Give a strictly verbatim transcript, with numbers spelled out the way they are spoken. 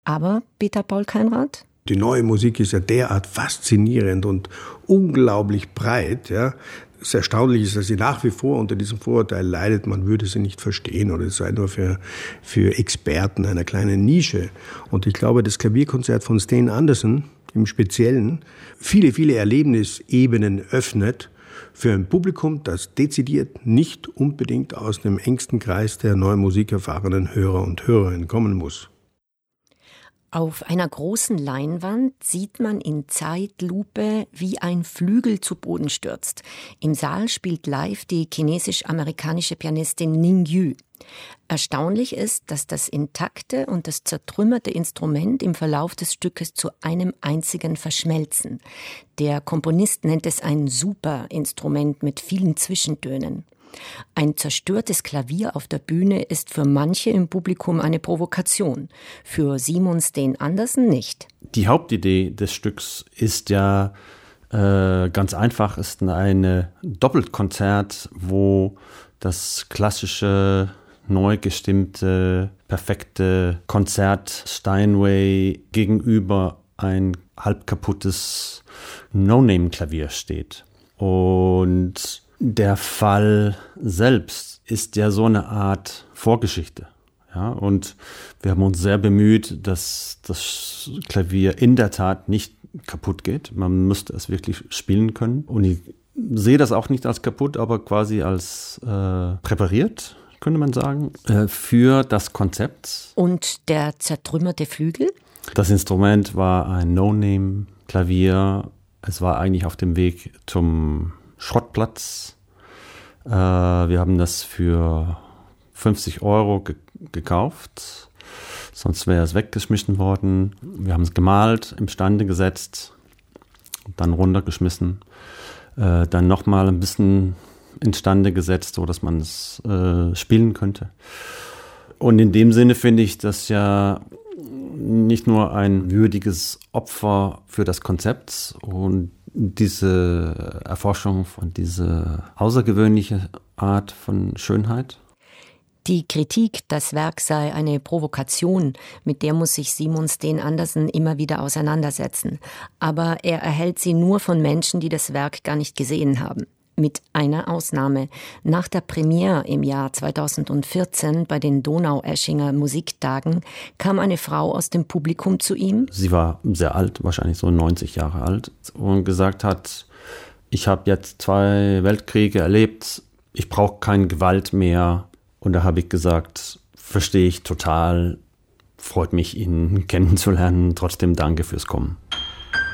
Aber Peter Paul Keinrad? Die neue Musik ist ja derart faszinierend und unglaublich breit. Ja. Das Erstaunliche ist, dass sie nach wie vor unter diesem Vorurteil leidet, man würde sie nicht verstehen oder es sei nur für, für Experten einer kleinen Nische. Und ich glaube, das Klavierkonzert von Sten Andersen im Speziellen viele, viele Erlebnisebenen öffnet für ein Publikum, das dezidiert nicht unbedingt aus dem engsten Kreis der neuen musikerfahrenen Hörer und Hörerinnen kommen muss. Auf einer großen Leinwand sieht man in Zeitlupe, wie ein Flügel zu Boden stürzt. Im Saal spielt live die chinesisch-amerikanische Pianistin Ning Yu. Erstaunlich ist, dass das intakte und das zertrümmerte Instrument im Verlauf des Stückes zu einem einzigen verschmelzen. Der Komponist nennt es ein Superinstrument mit vielen Zwischentönen. Ein zerstörtes Klavier auf der Bühne ist für manche im Publikum eine Provokation, für Simon Sten Andersen nicht. Die Hauptidee des Stücks ist ja äh, ganz einfach, ist ein Doppelkonzert, wo das klassische, neu gestimmte, perfekte Konzert Steinway gegenüber ein halb kaputtes No-Name-Klavier steht. Und der Fall selbst ist ja so eine Art Vorgeschichte. Ja, und wir haben uns sehr bemüht, dass das Klavier in der Tat nicht kaputt geht. Man müsste es wirklich spielen können. Und ich sehe das auch nicht als kaputt, aber quasi als äh, präpariert, könnte man sagen, äh, für das Konzept. Und der zertrümmerte Flügel? Das Instrument war ein No-Name-Klavier. Es war eigentlich auf dem Weg zum Schrottplatz. Äh, wir haben das für fünfzig Euro ge- gekauft, sonst wäre es weggeschmissen worden. Wir haben es gemalt, imstande gesetzt, dann runtergeschmissen, äh, dann nochmal ein bisschen instande gesetzt, so dass man es äh, spielen könnte. Und in dem Sinne finde ich das ja nicht nur ein würdiges Opfer für das Konzept und diese Erforschung von dieser außergewöhnliche Art von Schönheit. Die Kritik, das Werk sei eine Provokation, mit der muss sich Simon Sten Andersen immer wieder auseinandersetzen. Aber er erhält sie nur von Menschen, die das Werk gar nicht gesehen haben. Mit einer Ausnahme. Nach der Premiere im Jahr zweitausendvierzehn bei den Donaueschinger Musiktagen kam eine Frau aus dem Publikum zu ihm. Sie war sehr alt, wahrscheinlich so neunzig Jahre alt, und gesagt hat, ich habe jetzt zwei Weltkriege erlebt, ich brauche keine Gewalt mehr. Und da habe ich gesagt, verstehe ich total, freut mich, ihn kennenzulernen, trotzdem danke fürs Kommen.